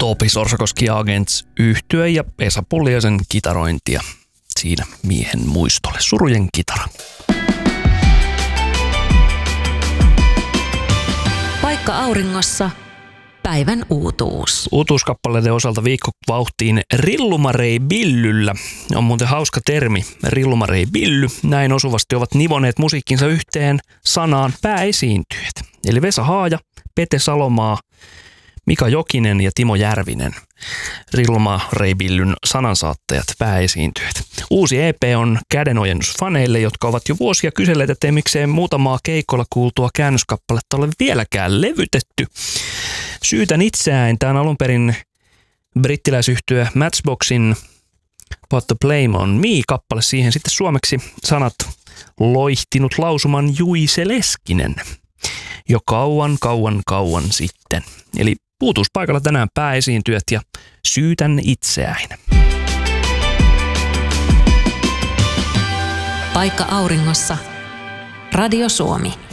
Topi Sorsakoski Agents -yhtye ja Esa Pulliaisen kitarointia siinä miehen muistolle. Surujen kitara. Paikka auringossa. Päivän uutuus. Uutuuskappaleiden osalta viikko vauhtiin Rillumarei Billyllä. On muuten hauska termi, Rillumarei Billy. Näin osuvasti ovat nivoneet musiikkinsa yhteen sanaan pääesiintyjät. Eli Vesa Haaja, Pete Salomaa, Mika Jokinen ja Timo Järvinen. Rillumarei Billyn sanansaattajat, pääesiintyjät. Uusi EP on kädenojennus faneille, jotka ovat jo vuosia kyselleet, ettei miksei muutamaa keikolla kuultua käännöskappaletta ole vieläkään levytetty. Syytän itseään. Tämä on alun perin brittiläisyhtyö Matchboxin Put the Blame on Me-kappale. Siihen sitten suomeksi sanat loihtinut lausuman Juise Leskinen. Jo kauan sitten. Eli uutuuspaikalla tänään pääesiintyjät ja Syytän itseään. Paikka auringossa. Radio Suomi.